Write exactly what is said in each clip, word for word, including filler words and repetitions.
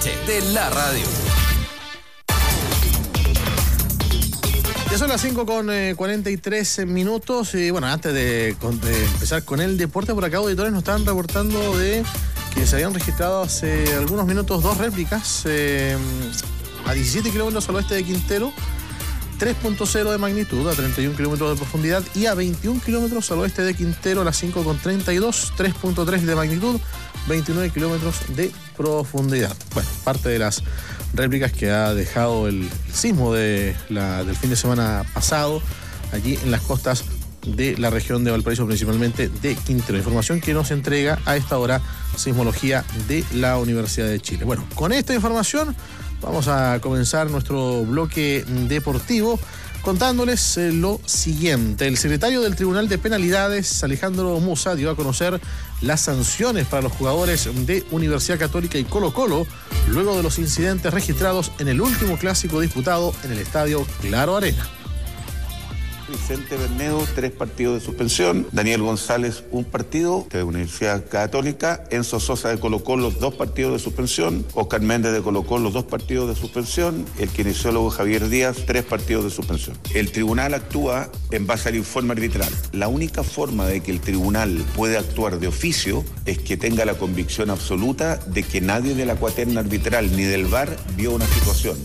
noche de la radio. Ya son las cinco con cuarenta y tres minutos y bueno, antes de, de empezar con el deporte, por acá auditores nos estaban reportando de que se habían registrado hace algunos minutos dos réplicas eh, a diecisiete kilómetros al oeste de Quintero, tres punto cero de magnitud a treinta y un kilómetros de profundidad, y a veintiún kilómetros al oeste de Quintero a las cinco con treinta y dos, tres punto tres de magnitud, veintinueve kilómetros de profundidad. Bueno, parte de las réplicas que ha dejado el sismo de la, del fin de semana pasado allí en las costas de la región de Valparaíso, principalmente de Quintero. Información que nos entrega a esta hora Sismología de la Universidad de Chile. Bueno, con esta información vamos a comenzar nuestro bloque deportivo contándoles eh, lo siguiente. El secretario del Tribunal de Penalidades, Alejandro Musa, dio a conocer las sanciones para los jugadores de Universidad Católica y Colo-Colo luego de los incidentes registrados en el último clásico disputado en el estadio Claro Arena. Vicente Bernedo, tres partidos de suspensión. Daniel González, un partido de Universidad Católica. Enzo Sosa de Colo-Colo, dos partidos de suspensión. Oscar Méndez de Colo-Colo, dos partidos de suspensión. El kinesiólogo Javier Díaz, tres partidos de suspensión. El tribunal actúa en base al informe arbitral. La única forma de que el tribunal pueda actuar de oficio es que tenga la convicción absoluta de que nadie de la cuaterna arbitral ni del V A R vio una situación.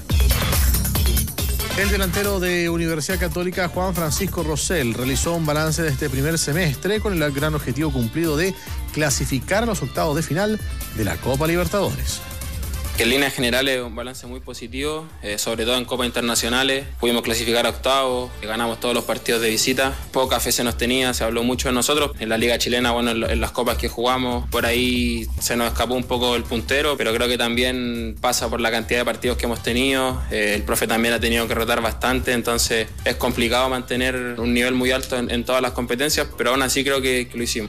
El delantero de Universidad Católica, Juan Francisco Rosell, realizó un balance de este primer semestre con el gran objetivo cumplido de clasificar a los octavos de final de la Copa Libertadores. En líneas generales, un balance muy positivo, eh, sobre todo en Copas Internacionales. Pudimos clasificar a octavos, ganamos todos los partidos de visita. Poca fe se nos tenía, se habló mucho de nosotros. En la Liga Chilena, bueno, en, en las copas que jugamos, por ahí se nos escapó un poco el puntero, pero creo que también pasa por la cantidad de partidos que hemos tenido. Eh, el profe también ha tenido que rotar bastante, entonces es complicado mantener un nivel muy alto en, en todas las competencias, pero aún así creo que, que lo hicimos.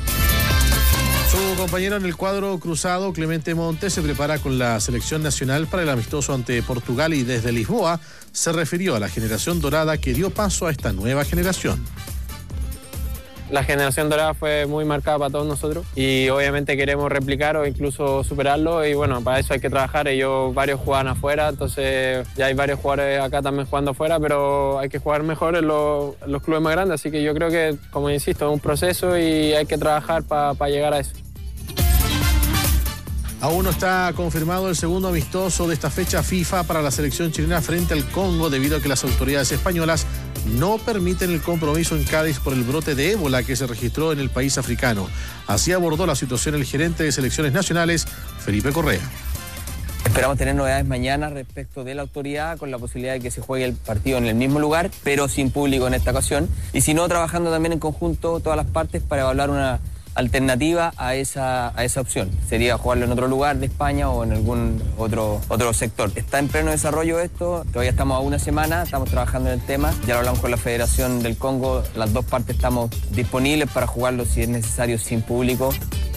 Su compañero en el cuadro cruzado, Clemente Montes, se prepara con la selección nacional para el amistoso ante Portugal y desde Lisboa se refirió a la generación dorada que dio paso a esta nueva generación. La generación dorada fue muy marcada para todos nosotros y obviamente queremos replicar o incluso superarlo, y bueno, para eso hay que trabajar. Ellos varios juegan afuera, entonces ya hay varios jugadores acá también jugando afuera, pero hay que jugar mejor en los, en los clubes más grandes, así que yo creo que, como insisto, es un proceso y hay que trabajar para pa llegar a eso. Aún no está confirmado el segundo amistoso de esta fecha FIFA para la selección chilena frente al Congo, debido a que las autoridades españolas no permiten el compromiso en Cádiz por el brote de ébola que se registró en el país africano. Así abordó la situación el gerente de selecciones nacionales, Felipe Correa. Esperamos tener novedades mañana respecto de la autoridad, con la posibilidad de que se juegue el partido en el mismo lugar, pero sin público en esta ocasión. Y si no, trabajando también en conjunto todas las partes para evaluar una alternativa a esa, a esa opción. Sería jugarlo en otro lugar de España o en algún otro, otro sector. Está en pleno desarrollo esto, todavía estamos a una semana, estamos trabajando en el tema. Ya lo hablamos con la Federación del Congo, las dos partes estamos disponibles para jugarlo si es necesario sin público.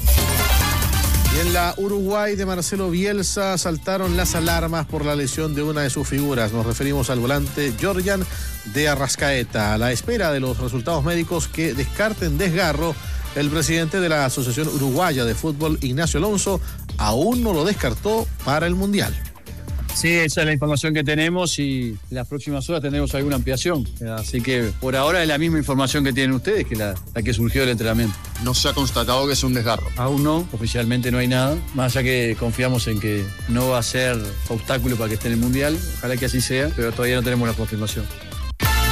Y en la Uruguay de Marcelo Bielsa saltaron las alarmas por la lesión de una de sus figuras. Nos referimos al volante Georgian de Arrascaeta. A la espera de los resultados médicos que descarten desgarro, el presidente de la Asociación Uruguaya de Fútbol, Ignacio Alonso, aún no lo descartó para el Mundial. Sí, esa es la información que tenemos y en las próximas horas tendremos alguna ampliación. Así que por ahora es la misma información que tienen ustedes que la, la que surgió del entrenamiento. No se ha constatado que es un desgarro. Aún no, oficialmente no hay nada. Más allá que confiamos en que no va a ser obstáculo para que esté en el Mundial. Ojalá que así sea, pero todavía no tenemos la confirmación.